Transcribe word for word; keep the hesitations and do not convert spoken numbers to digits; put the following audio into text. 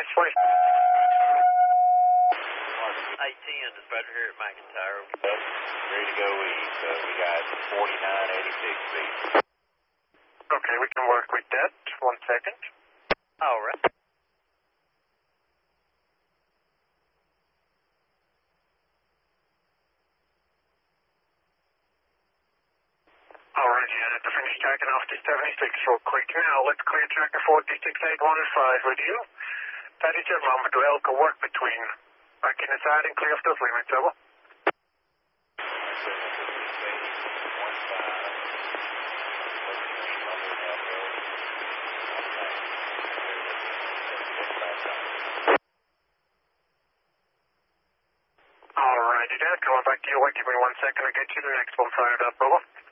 Way. eighteen is better here at McIntyre. Yep. Ready to go east. Uh, we got forty-nine eighty-six feet. Okay, we can work with that. One second. All right. Alright, yeah, to finish tracking off the seventy-six real quick now. Let's clear tracker forty-six eight one five with you. That is your number to Elko work between. Back in the side and clear off those limits, over. Alrighty, Dad, coming back to you. Wait, give me one second to get you the next one fired up, over.